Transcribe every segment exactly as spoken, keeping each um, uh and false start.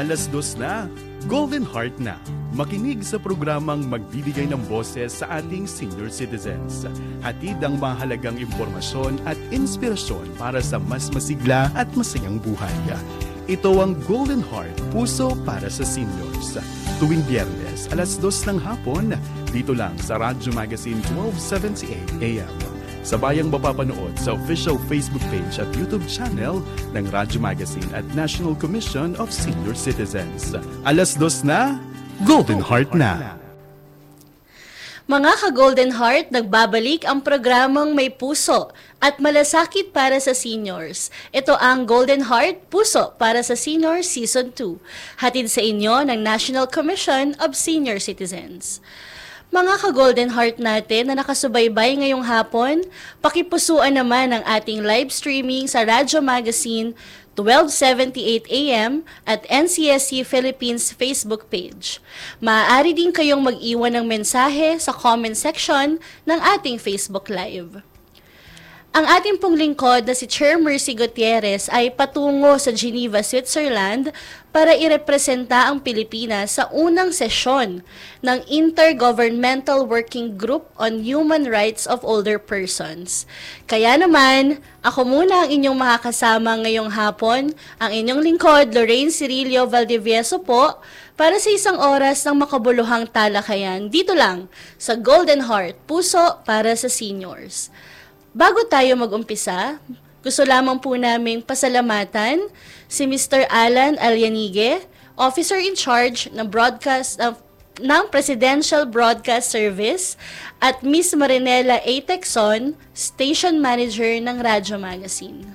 Alas dos na, Golden Heart na. Makinig sa programang magbibigay ng boses sa ating senior citizens. Hatid ang mahalagang impormasyon at inspirasyon para sa mas masigla at masayang buhay. Ito ang Golden Heart, puso para sa seniors. Tuwing Biyernes, alas dos ng hapon, dito lang sa Radyo Magazine twelve seventy-eight A M. Sabayang mapapanood sa official Facebook page at YouTube channel ng Radyo Magazine at National Commission of Senior Citizens. Alas dos na, Golden Heart na. Mga ka-Golden Heart, nagbabalik ang programang May Puso at Malasakit para sa Seniors. Ito ang Golden Heart, Puso para sa Seniors Season two. Hatid sa inyo ng National Commission of Senior Citizens. Mga ka-Golden Heart natin na nakasubaybay ngayong hapon, pakipusuan naman ang ating live streaming sa Radyo Magazine twelve seventy-eight A M at N C S C Philippines Facebook page. Maaari din kayong mag-iwan ng mensahe sa comment section ng ating Facebook Live. Ang ating pong lingkod na si Chair Mercy Gutierrez ay patungo sa Geneva, Switzerland para irepresenta ang Pilipinas sa unang sesyon ng Intergovernmental Working Group on Human Rights of Older Persons. Kaya naman, ako muna ang inyong makakasama ngayong hapon, ang inyong lingkod, Lorraine Cirillo Valdivieso po, para sa isang oras ng makabuluhang talakayan dito lang sa Golden Heart, Puso para sa Seniors. Bago tayo mag-umpisa, gusto lamang po naming pasalamatan si Mister Alan Alianigue, Officer in Charge ng broadcast of, ng Presidential Broadcast Service, at Miss Marinela A. Texon, Station Manager ng Radyo Magazine.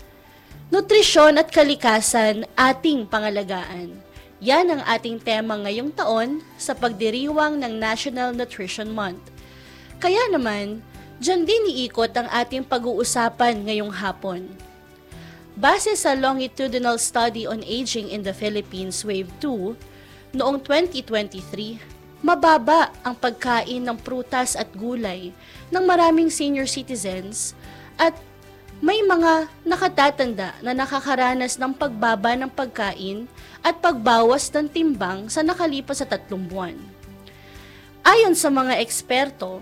Nutrisyon at kalikasan, ating pangalagaan. Yan ang ating tema ngayong taon sa pagdiriwang ng National Nutrition Month. Kaya naman, diyan din iikot ang ating pag-uusapan ngayong hapon. Base sa Longitudinal Study on Aging in the Philippines Wave two, noong twenty twenty-three, mababa ang pagkain ng prutas at gulay ng maraming senior citizens at may mga nakatatanda na nakakaranas ng pagbaba ng pagkain at pagbawas ng timbang sa nakalipas sa tatlong buwan. Ayon sa mga eksperto,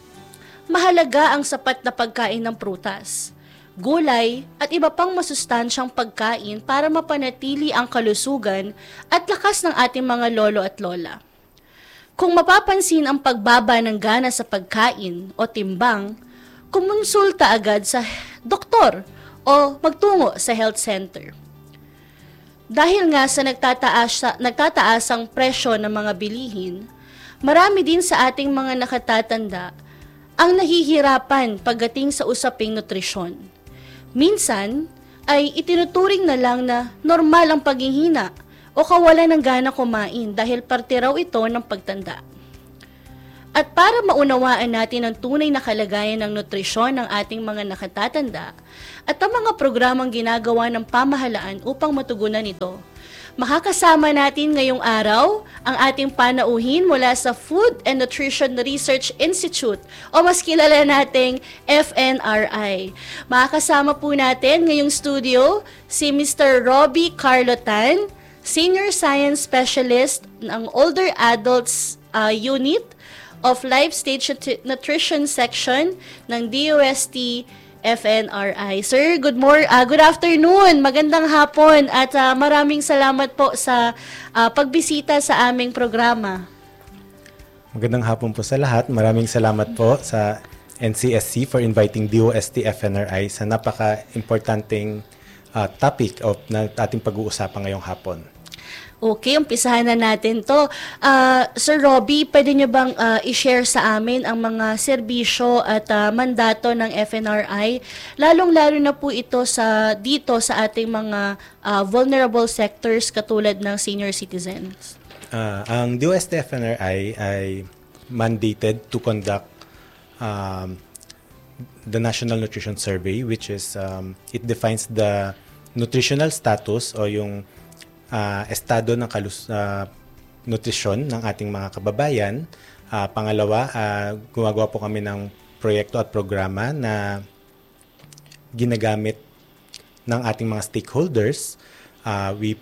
mahalaga ang sapat na pagkain ng prutas, gulay at iba pang masustansyang pagkain para mapanatili ang kalusugan at lakas ng ating mga lolo at lola. Kung mapapansin ang pagbaba ng gana sa pagkain o timbang, kumonsulta agad sa doktor o magtungo sa health center. Dahil nga sa nagtataas, nagtataasang presyo ng mga bilihin, marami din sa ating mga nakatatanda ang nahihirapan pagdating sa usaping nutrisyon. Minsan ay itinuturing na lang na normal ang paghihina o kawalan ng gana kumain dahil parte raw ito ng pagtanda. At para maunawaan natin ang tunay na kalagayan ng nutrisyon ng ating mga nakatatanda at ang mga programang ginagawa ng pamahalaan upang matugunan ito, makakasama natin ngayong araw ang ating panauhin mula sa Food and Nutrition Research Institute o mas kilala nating F N R I. Makakasama po natin ngayong studio si Mister Robbie Carlotan, Senior Science Specialist ng Older Adults uh, Unit of Life Stage Nutrition Section ng D O S T F N R I. Sir, good morning, uh, good afternoon, magandang hapon at uh, maraming salamat po sa uh, pagbisita sa aming programa. Magandang hapon po sa lahat. Maraming salamat po sa N C S C for inviting D O S T F N R I sa napaka-importanting uh, topic of na ating pag-uusapan ngayong hapon. Okay, umpisahan na natin to. Uh, Sir Robbie, pwede nyo bang uh, i-share sa amin ang mga serbisyo at uh, mandato ng F N R I? Lalong-lalo na po ito sa dito sa ating mga uh, vulnerable sectors katulad ng senior citizens. Uh, ang D O S T F N R I ay mandated to conduct um, the National Nutrition Survey, which is, um, it defines the nutritional status o yung Uh, estado ng kalus uh, nutrisyon ng ating mga kababayan. Uh, pangalawa, uh, gumagawa po kami ng proyekto at programa na ginagamit ng ating mga stakeholders. Uh, we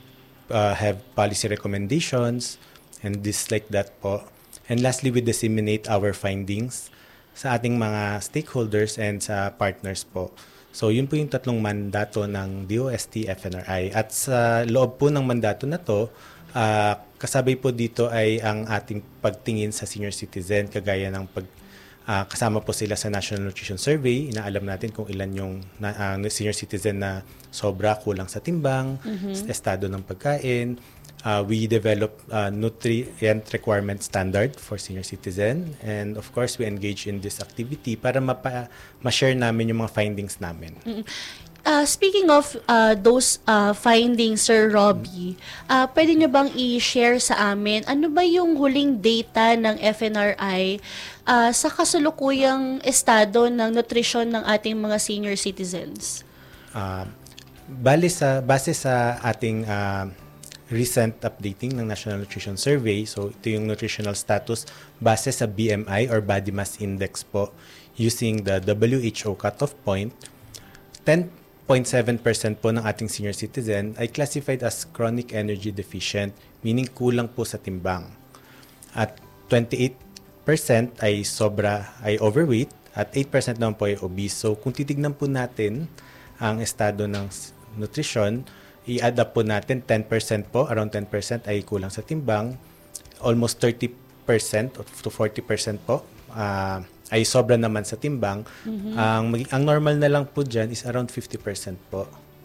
uh, have policy recommendations and this like that po. And lastly, we disseminate our findings sa ating mga stakeholders and sa partners po. So yun po yung tatlong mandato ng D O S T F N R I. At sa loob po ng mandato na to, uh, kasabay po dito ay ang ating pagtingin sa senior citizen, kagaya ng pag Uh, kasama po sila sa National Nutrition Survey. Inaalam natin kung ilan yung na, uh, senior citizen na sobra, kulang sa timbang, mm-hmm. sa estado ng pagkain. Uh, we develop uh, nutrient requirement standard for senior citizen. And of course, we engage in this activity para mapa, ma-share namin yung mga findings namin. Mm-hmm. Uh, speaking of uh, those uh, findings, Sir Robbie, uh, pwede nyo bang i-share sa amin ano ba yung huling data ng F N R I uh, sa kasulukuyang estado ng nutrisyon ng ating mga senior citizens? Uh, bali sa, base sa ating uh, recent updating ng National Nutrition Survey, so ito yung nutritional status base sa B M I or Body Mass Index po, using the W H O cutoff point, ten point seven percent po ng ating senior citizen ay classified as chronic energy deficient, meaning kulang po sa timbang. At twenty-eight percent ay sobra, ay overweight, at eight percent naman po ay obese. So kung titignan po natin ang estado ng nutrition, i-add up po natin ten percent po, around ten percent ay kulang sa timbang, almost thirty percent to forty percent po uh, ay sobra naman sa timbang. Mm-hmm. Ang ang normal na lang po dyan is around fifty percent po.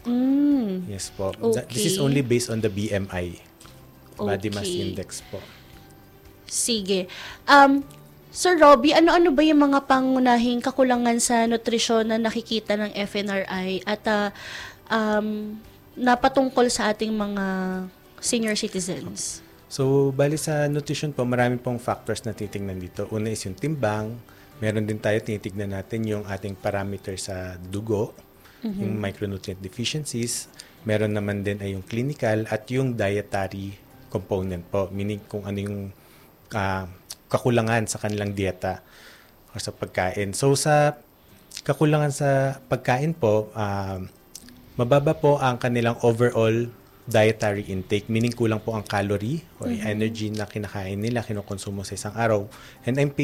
Mm. Yes po. Okay. This is only based on the B M I, Body Okay. Mass Index po. Sige. Um, Sir Robbie, ano-ano ba yung mga pangunahing kakulangan sa nutrisyon na nakikita ng F N R I at uh, um, napatungkol sa ating mga senior citizens? So, bali sa nutrition po, marami pong factors na titingnan dito. Una is yung timbang. Meron din tayo, tinitignan natin yung ating parameter sa dugo, mm-hmm. yung micronutrient deficiencies. Meron naman din ay yung clinical at yung dietary component po, meaning kung ano yung uh, kakulangan sa kanilang dieta o sa pagkain. So sa kakulangan sa pagkain po, uh, mababa po ang kanilang overall dietary intake, meaning kulang po ang calorie o mm-hmm. energy na kinakain nila, kinukonsumo sa isang araw. And I'm